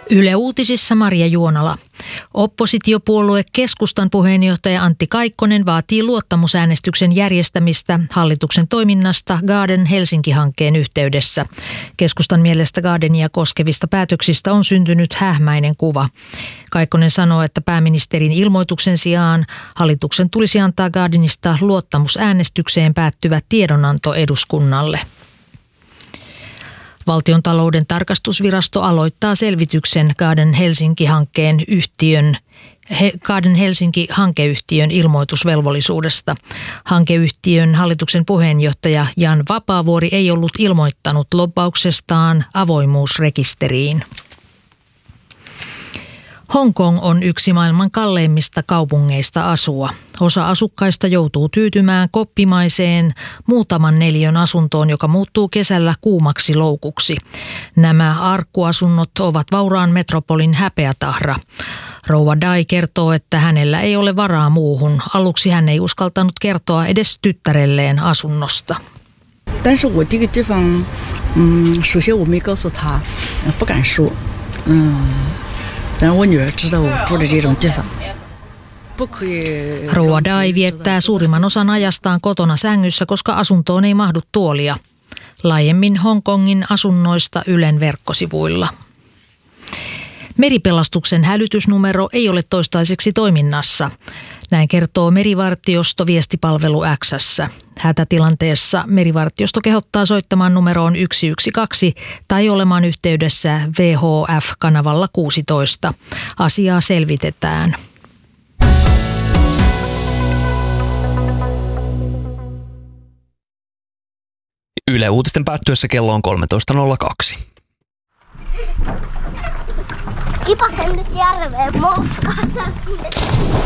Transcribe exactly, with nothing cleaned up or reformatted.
Yle Uutisissa Maria Juonala. Oppositiopuolue Keskustan puheenjohtaja Antti Kaikkonen vaatii luottamusäänestyksen järjestämistä hallituksen toiminnasta Garden Helsinki-hankkeen yhteydessä. Keskustan mielestä Gardenia koskevista päätöksistä on syntynyt hähmäinen kuva. Kaikkonen sanoo, että pääministerin ilmoituksen sijaan hallituksen tulisi antaa Gardenista luottamusäänestykseen päättyvä tiedonanto eduskunnalle. Valtiontalouden tarkastusvirasto aloittaa selvityksen Garden Helsinki-hankkeen yhtiön, Garden Helsinki-hankeyhtiön ilmoitusvelvollisuudesta. Hankeyhtiön hallituksen puheenjohtaja Jan Vapaavuori ei ollut ilmoittanut lobbauksestaan avoimuusrekisteriin. Hongkong on yksi maailman kalleimmista kaupungeista asua. Osa asukkaista joutuu tyytymään koppimaiseen muutaman neliön asuntoon, joka muuttuu kesällä kuumaksi loukuksi. Nämä arkkuasunnot ovat vauraan metropolin häpeätahra. Rouva Dai kertoo, että hänellä ei ole varaa muuhun. Aluksi hän ei uskaltanut kertoa edes tyttärelleen asunnosta. 但是我这个地方嗯首先我没告诉他不敢说嗯 Rouva Dai viettää suurimman osan ajastaan kotona sängyssä, koska asuntoon ei mahdu tuolia. Laajemmin Hongkongin asunnoista Ylen verkkosivuilla. Meripelastuksen hälytysnumero ei ole toistaiseksi toiminnassa. Näin kertoo merivartiosto viestipalvelu X:ssä. Hätätilanteessa merivartiosto kehottaa soittamaan numeroon yksi yksi kaksi tai olemaan yhteydessä V H F-kanavalla kuusitoista. Asiaa selvitetään. Yle Uutisten päättyessä kello on kolmetoista nolla kaksi. Kipasen nyt järveen motkata.